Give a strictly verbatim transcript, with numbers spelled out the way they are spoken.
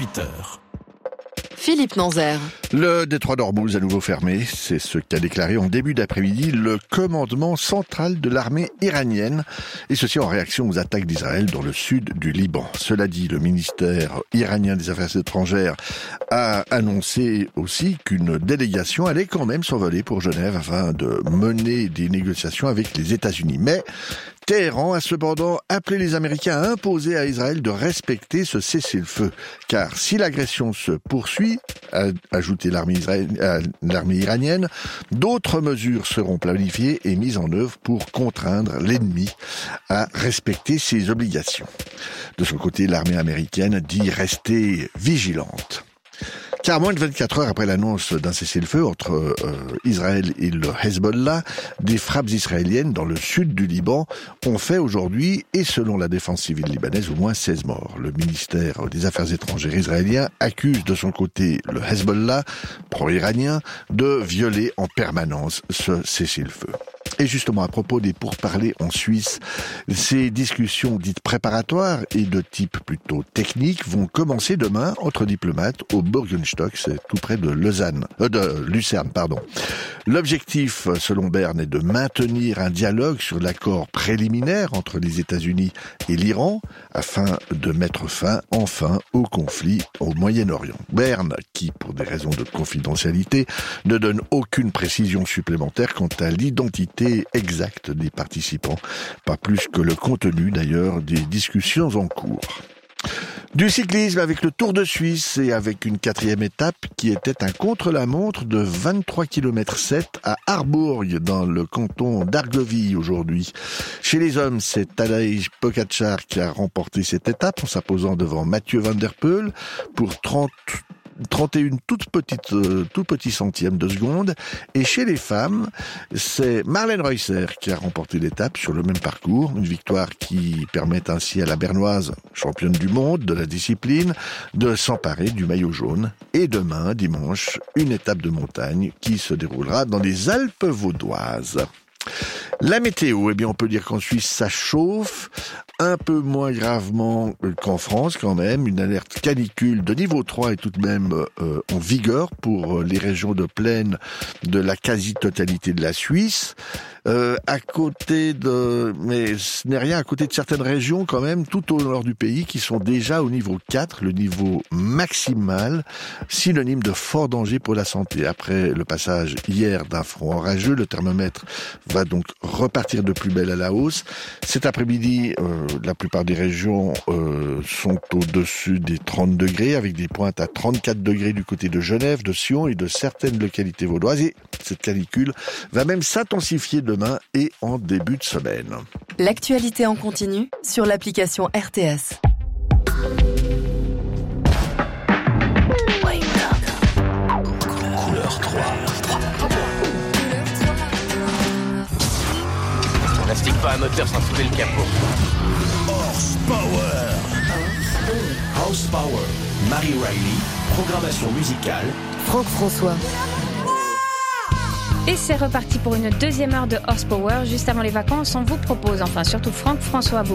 dix-huit heures. Philippe Nanzer. Le détroit d'Ormuz à nouveau fermé, c'est ce qu'a déclaré en début d'après-midi le commandement central de l'armée iranienne, et ceci en réaction aux attaques d'Israël dans le sud du Liban. Cela dit, le ministère iranien des Affaires étrangères a annoncé aussi qu'une délégation allait quand même s'envoler pour Genève afin de mener des négociations avec les États-Unis. Mais Téhéran a cependant appelé les Américains à imposer à Israël de respecter ce cessez-le-feu. Car si l'agression se poursuit, a ajouté l'armée, israélienne, l'armée iranienne, d'autres mesures seront planifiées et mises en œuvre pour contraindre l'ennemi à respecter ses obligations. De son côté, l'armée américaine dit rester vigilante. Car moins de vingt-quatre heures après l'annonce d'un cessez-le-feu entre euh, Israël et le Hezbollah, des frappes israéliennes dans le sud du Liban ont fait aujourd'hui, et selon la défense civile libanaise, au moins seize morts. Le ministère des Affaires étrangères israélien accuse de son côté le Hezbollah, pro-iranien, de violer en permanence ce cessez-le-feu. Et justement, à propos des pourparlers en Suisse, ces discussions dites préparatoires et de type plutôt technique vont commencer demain entre diplomates au Burgenstock, c'est tout près de Lausanne, euh, de Lucerne, pardon. L'objectif, selon Berne, est de maintenir un dialogue sur l'accord préliminaire entre les États-Unis et l'Iran, afin de mettre fin, enfin, au conflit au Moyen-Orient. Berne, qui, pour des raisons de confidentialité, ne donne aucune précision supplémentaire quant à l'identité exacte des participants, pas plus que le contenu d'ailleurs des discussions en cours. Du cyclisme avec le Tour de Suisse et avec une quatrième étape qui était un contre-la-montre de vingt-trois kilomètres sept à Harburg dans le canton d'Argovie aujourd'hui. Chez les hommes, c'est Tadej Pogačar qui a remporté cette étape en s'imposant devant Mathieu Van Der Poel pour trente trente et un toutes petites, euh, tout petits centièmes de seconde. Et chez les femmes, c'est Marlène Reusser qui a remporté l'étape sur le même parcours. Une victoire qui permet ainsi à la Bernoise, championne du monde de la discipline, de s'emparer du maillot jaune. Et demain, dimanche, une étape de montagne qui se déroulera dans les Alpes vaudoises. La météo, eh bien on peut dire qu'en Suisse ça chauffe, un peu moins gravement qu'en France quand même. Une alerte canicule de niveau trois est tout de même euh, en vigueur pour les régions de plaine de la quasi-totalité de la Suisse. Euh, à côté de, mais ce n'est rien à côté de certaines régions quand même, tout au nord du pays, qui sont déjà au niveau quatre, le niveau maximal, synonyme de fort danger pour la santé. Après le passage hier d'un front orageux, le thermomètre va donc repartir de plus belle à la hausse. Cet après-midi, euh, la plupart des régions euh, sont au-dessus des trente degrés, avec des pointes à trente-quatre degrés du côté de Genève, de Sion et de certaines localités vaudoises. Et cette canicule va même s'intensifier demain et en début de semaine. L'actualité en continu sur l'application R T S. Couleur trois. On n'astique pas un moteur sans soulever le capot. Horsepower. House Power. Marie Riley. Programmation musicale. Franck François. Et c'est reparti pour une deuxième heure de Horsepower. Juste avant les vacances, on vous propose, enfin surtout Franck François,